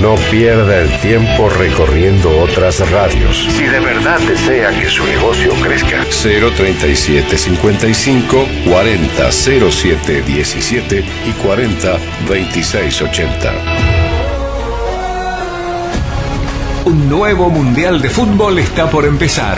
No pierda el tiempo recorriendo otras radios. Si de verdad desea que su negocio crezca. 037 55 40 07 17 y 40 26 80. Un nuevo Mundial de Fútbol está por empezar.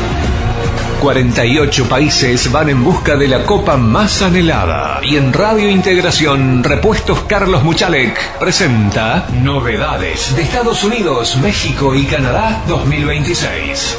48 países van en busca de la copa más anhelada. Y en Radio Integración, Repuestos Carlos Muchalek presenta Novedades de Estados Unidos, México y Canadá 2026.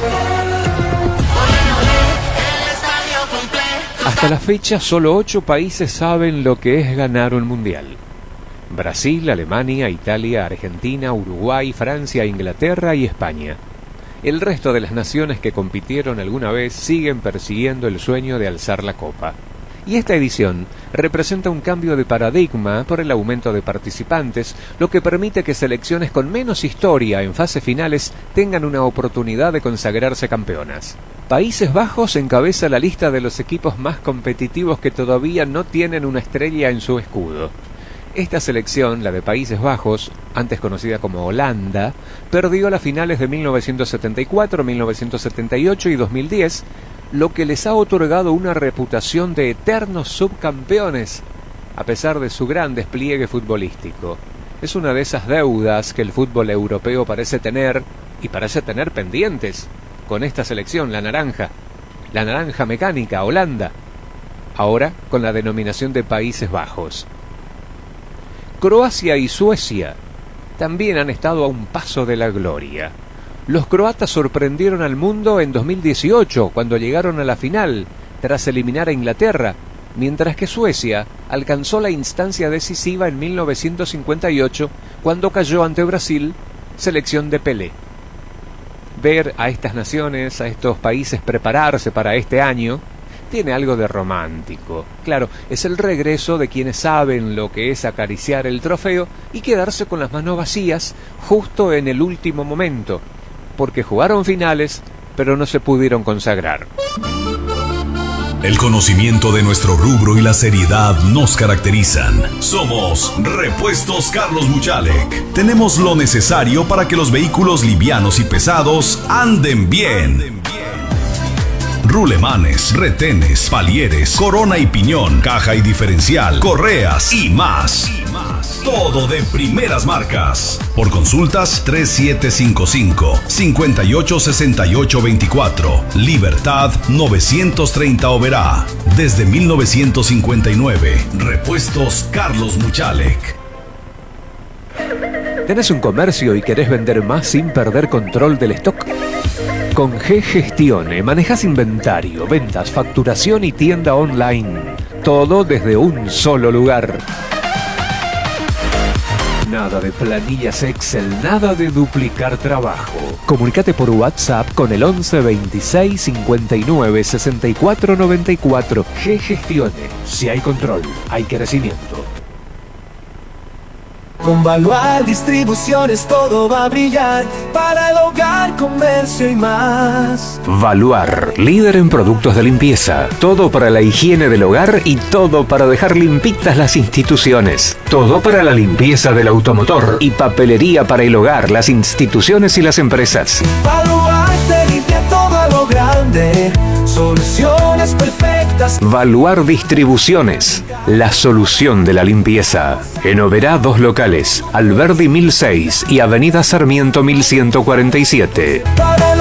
Hasta la fecha, solo 8 países saben lo que es ganar un Mundial. Brasil, Alemania, Italia, Argentina, Uruguay, Francia, Inglaterra y España. El resto de las naciones que compitieron alguna vez siguen persiguiendo el sueño de alzar la copa. Y esta edición representa un cambio de paradigma por el aumento de participantes, lo que permite que selecciones con menos historia en fases finales tengan una oportunidad de consagrarse campeonas. Países Bajos encabeza la lista de los equipos más competitivos que todavía no tienen una estrella en su escudo. Esta selección, la de Países Bajos, antes conocida como Holanda, perdió las finales de 1974, 1978 y 2010, lo que les ha otorgado una reputación de eternos subcampeones, a pesar de su gran despliegue futbolístico. Es una de esas deudas que el fútbol europeo parece tener, y parece tener pendientes, con esta selección, la naranja mecánica, Holanda, ahora con la denominación de Países Bajos. Croacia y Suecia también han estado a un paso de la gloria. Los croatas sorprendieron al mundo en 2018, cuando llegaron a la final, tras eliminar a Inglaterra, mientras que Suecia alcanzó la instancia decisiva en 1958, cuando cayó ante Brasil, selección de Pelé. Ver a estas naciones, a estos países prepararse para este año, tiene algo de romántico. Claro, es el regreso de quienes saben lo que es acariciar el trofeo y quedarse con las manos vacías justo en el último momento, porque jugaron finales, pero no se pudieron consagrar. El conocimiento de nuestro rubro y la seriedad nos caracterizan. Somos Repuestos Carlos Muchalek. Tenemos lo necesario para que los vehículos livianos y pesados anden bien. Rulemanes, retenes, palieres, corona y piñón, caja y diferencial, correas y más. Todo de primeras marcas. Por consultas 3755-586824. Libertad 930 Oberá. Desde 1959. Repuestos Carlos Muchalek. ¿Tenés un comercio y querés vender más sin perder control del stock? Con G-Gestione manejas inventario, ventas, facturación y tienda online. Todo desde un solo lugar. Nada de planillas Excel, nada de duplicar trabajo. Comunicate por WhatsApp con el 11 26 59 64 94. G-Gestione. Si hay control, hay crecimiento. Con Valuar Distribuciones todo va a brillar para el hogar, comercio y más. Valuar, líder en productos de limpieza. Todo para la higiene del hogar y todo para dejar limpitas las instituciones. Todo para la limpieza del automotor y papelería para el hogar, las instituciones y las empresas. Valuar te limpia todo a lo grande. Soluciones perfectas. Valuar Distribuciones, la solución de la limpieza. En Oberá, 2 locales, Alberdi 1006 y Avenida Sarmiento 1147. Para el